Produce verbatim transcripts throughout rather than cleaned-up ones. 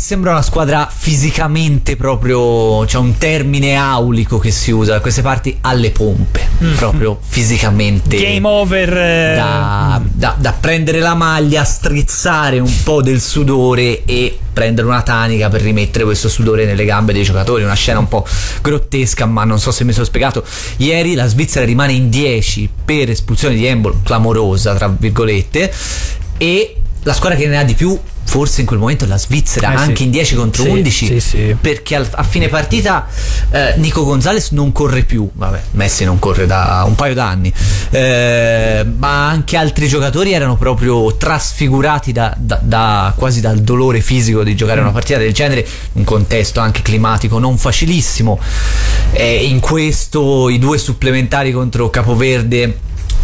sembra una squadra fisicamente proprio, c'è un termine aulico che si usa da queste parti, alle pompe, mm. proprio fisicamente game over, eh. da, da, da prendere la maglia, strizzare un po' del sudore e prendere una tanica per rimettere questo sudore nelle gambe dei giocatori. Una scena un po' grottesca, ma non so se mi sono spiegato. Ieri la Svizzera rimane in dieci per espulsione di Embolo, clamorosa tra virgolette, e la squadra che ne ha di più forse in quel momento è la Svizzera, eh anche sì. in dieci contro sì, undici, sì, sì. perché al, a fine partita eh, Nico Gonzalez non corre più, vabbè, Messi non corre da un paio d'anni, eh, ma anche altri giocatori erano proprio trasfigurati da, da, da quasi dal dolore fisico di giocare una partita del genere, un contesto anche climatico non facilissimo, e in questo i due supplementari contro Capoverde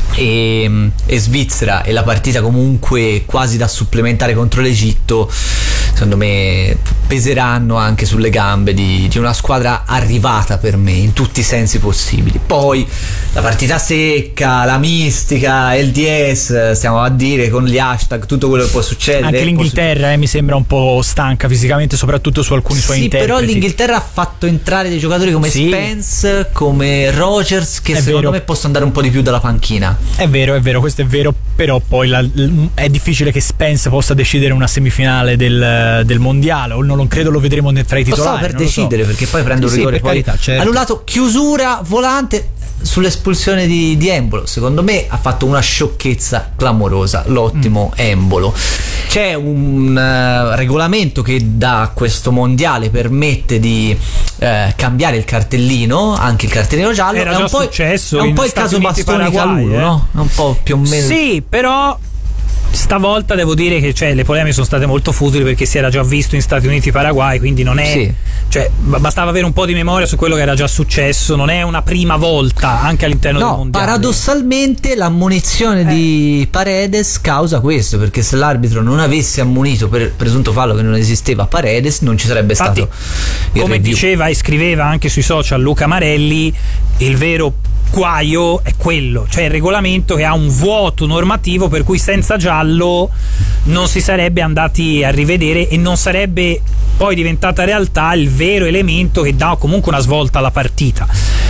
E, e Svizzera e la partita comunque quasi da supplementare contro l'Egitto, secondo me peseranno anche sulle gambe di, di una squadra arrivata per me in tutti i sensi possibili. Poi la partita secca, la mistica, il D S, stiamo a dire con gli hashtag tutto quello che può succedere. Anche l'Inghilterra su- eh, mi sembra un po' stanca fisicamente, soprattutto su alcuni suoi sì, interpreti. Però l'Inghilterra ha fatto entrare dei giocatori come sì. Spence, come Rogers, che è secondo vero. me possono andare un po' di più dalla panchina. È vero, è vero, questo è vero, però poi la, è difficile che Spence possa decidere una semifinale del, del mondiale, o non lo credo lo vedremo tra i titolari. Lo so per decidere, so. perché poi prende un sì, rigore, sì, poi carità, certo. annullato, chiusura volante sull'espulsione di, di Embolo. Secondo me ha fatto una sciocchezza clamorosa l'ottimo mm. Embolo. C'è un uh, regolamento che da questo mondiale permette di uh, cambiare il cartellino, anche il cartellino giallo. Era è già un po', successo è un po' il Stati caso Uniti, Bastoni Paraguay, Calulu, eh? no? Un po' più o meno. Sì, però stavolta devo dire che cioè, le polemiche sono state molto futili, perché si era già visto in Stati Uniti Paraguay, quindi non è sì. cioè bastava avere un po' di memoria su quello che era già successo, non è una prima volta anche all'interno no, del mondiale. Paradossalmente l'ammonizione eh. di Paredes causa questo, perché se l'arbitro non avesse ammonito per presunto fallo che non esisteva Paredes, non ci sarebbe Infatti, stato il come review. Diceva e scriveva anche sui social Luca Marelli, il vero guaio è quello, cioè il regolamento che ha un vuoto normativo per cui senza giallo non si sarebbe andati a rivedere e non sarebbe poi diventata realtà il vero elemento che dà comunque una svolta alla partita.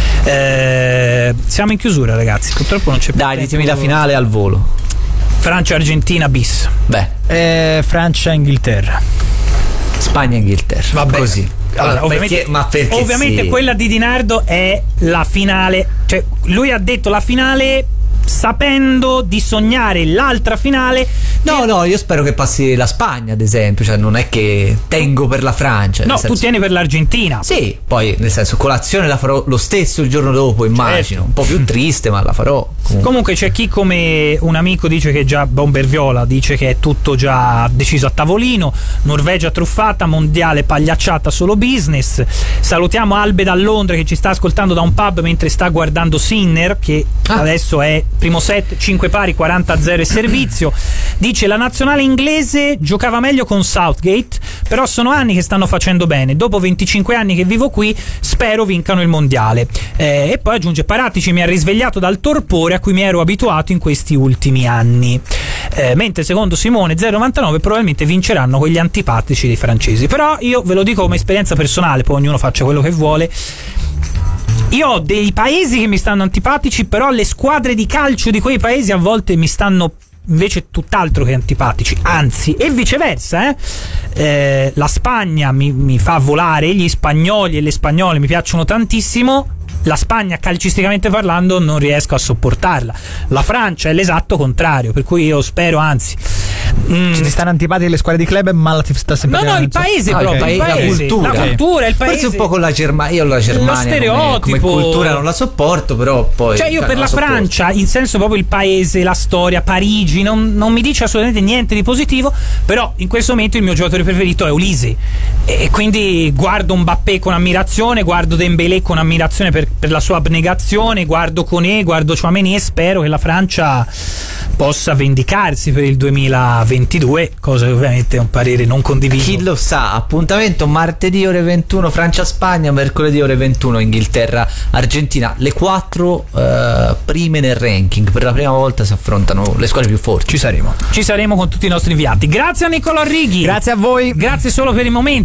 Eh, siamo in chiusura, ragazzi, purtroppo non c'è più dai, ditemi la finale al volo. Francia-Argentina bis. Beh, eh, Francia-Inghilterra. Spagna-Inghilterra. Vabbè. Così. Allora, ma ovviamente, perché, ma perché ovviamente sì. quella di Di Nardo è la finale, cioè lui ha detto la finale sapendo di sognare l'altra finale. No, che... no, io spero che passi la Spagna, ad esempio, cioè non è che tengo per la Francia. No, senso... tu tieni per l'Argentina. Sì, poi nel senso colazione la farò lo stesso il giorno dopo, immagino, certo. Un po' più triste, ma la farò. Comunque. Comunque c'è chi come un amico dice che già Bomberviola dice che è tutto già deciso a tavolino, Norvegia truffata, mondiale pagliacciata, solo business. Salutiamo Albe da Londra che ci sta ascoltando da un pub mentre sta guardando Sinner, che ah. adesso è primo set, cinque pari, quaranta a zero e servizio. Dice la nazionale inglese giocava meglio con Southgate, però sono anni che stanno facendo bene, dopo venticinque anni che vivo qui spero vincano il mondiale. Eh, e poi aggiunge Paratici mi ha risvegliato dal torpore a cui mi ero abituato in questi ultimi anni. Eh, mentre secondo Simone zero novantanove probabilmente vinceranno quegli antipatici dei francesi, però io ve lo dico come esperienza personale, poi ognuno faccia quello che vuole. Io ho dei paesi che mi stanno antipatici, però le squadre di calcio di quei paesi a volte mi stanno invece tutt'altro che antipatici, anzi, e viceversa. Eh? Eh, la Spagna mi, mi fa volare, gli spagnoli e le spagnole mi piacciono tantissimo. La Spagna, calcisticamente parlando, non riesco a sopportarla. La Francia è l'esatto contrario, per cui io spero, anzi. Mm. Ci stanno antipatiche le squadre di club, ma la ti sta sempre. No, no, il paese ah, proprio. Okay. Il paese, la cultura, la cultura, il paese. Forse un po' con la Germania. Io la Germania lo stereotipo. Come, come cultura non la sopporto, però poi. Cioè, io cioè, per la, la Francia, in senso proprio il paese, la storia, Parigi, non, non mi dice assolutamente niente di positivo. Però in questo momento il mio giocatore preferito è Ulise. E quindi guardo Mbappé con ammirazione, guardo Dembélé con ammirazione per, per la sua abnegazione, guardo Koné, guardo Tchouaméni e spero che la Francia possa vendicarsi per il duemilaventidue, cosa che ovviamente è un parere non condiviso. Chi lo sa, appuntamento martedì ore ventuno Francia-Spagna, mercoledì ore ventuno Inghilterra-Argentina, le quattro uh, prime nel ranking, per la prima volta si affrontano le squadre più forti. Ci saremo, ci saremo con tutti i nostri inviati. Grazie a Nicolò Righi. Grazie a voi. Grazie solo per il momento.